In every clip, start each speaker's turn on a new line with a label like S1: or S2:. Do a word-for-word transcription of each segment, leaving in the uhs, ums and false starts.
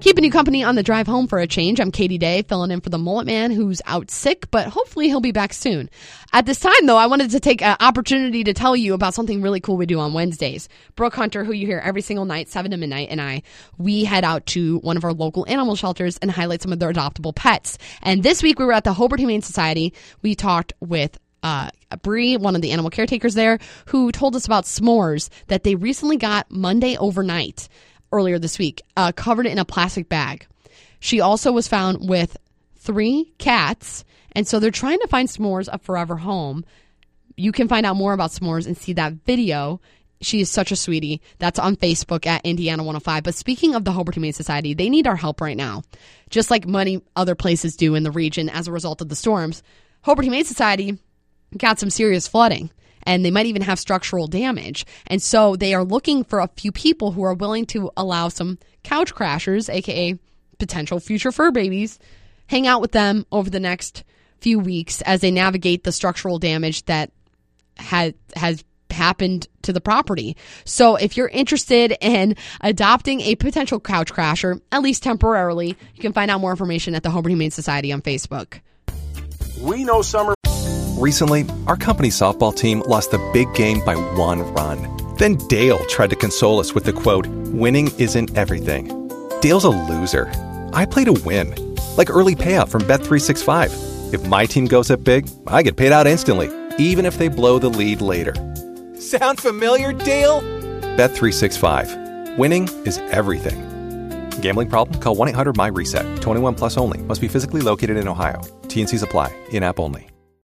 S1: Keeping you company on the drive home for a change, I'm Katie Day, filling in for the Mullet Man, who's out sick, but hopefully he'll be back soon. At this time, though, I wanted to take an opportunity to tell you about something really cool we do on Wednesdays. Brooke Hunter, who you hear every single night, seven to midnight, and I, we head out to one of our local animal shelters and highlight some of their adoptable pets. And this week, we were at the Hobart Humane Society. We talked with Uh, Bree, one of the animal caretakers there, who told us about s'mores that they recently got Monday overnight, earlier this week, uh, covered in a plastic bag. She also was found with three cats, and so they're trying to find s'mores a forever home. You can find out more about s'mores and see that video. She is such a sweetie. That's on Facebook at Indiana one oh five. But speaking of the Hobart Humane Society, they need our help right now, just like many other places do in the region as a result of the storms. Hobart Humane Society got some serious flooding, and they might even have structural damage. And so they are looking for a few people who are willing to allow some couch crashers, a k a potential future fur babies, hang out with them over the next few weeks as they navigate the structural damage that has has happened to the property. So if you're interested in adopting a potential couch crasher, at least temporarily, you can find out more information at the Hobart Humane Society on Facebook.
S2: We know summer.
S3: Recently, our company's softball team lost the big game by one run. Then Dale tried to console us with the quote, "Winning isn't everything." Dale's a loser. I play to win. Like early payout from Bet three sixty-five. If my team goes up big, I get paid out instantly, even if they blow the lead later. Sound familiar, Dale? Bet three sixty-five. Winning is everything. Gambling problem? Call one eight hundred M Y reset. twenty-one plus only. Must be physically located in Ohio. T and C's apply. In-app only.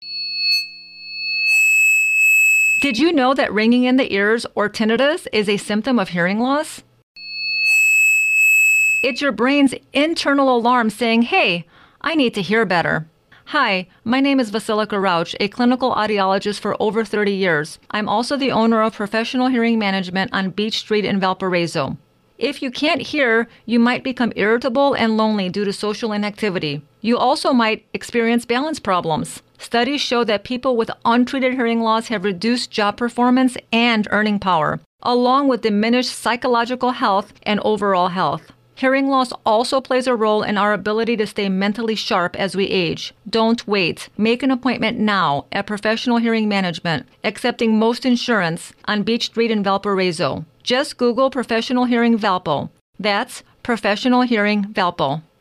S4: Did you know that ringing in the ears or tinnitus is a symptom of hearing loss? It's your brain's internal alarm saying, hey, I need to hear better. Hi, my name is Vasilika Rauch, a clinical audiologist for over thirty years. I'm also the owner of Professional Hearing Management on Beach Street in Valparaiso. If you can't hear, you might become irritable and lonely due to social inactivity. You also might experience balance problems. Studies show that people with untreated hearing loss have reduced job performance and earning power, along with diminished psychological health and overall health. Hearing loss also plays a role in our ability to stay mentally sharp as we age. Don't wait. Make an appointment now at Professional Hearing Management, accepting most insurance on Beach Street in Valparaiso. Just Google Professional Hearing Valpo. That's Professional Hearing Valpo.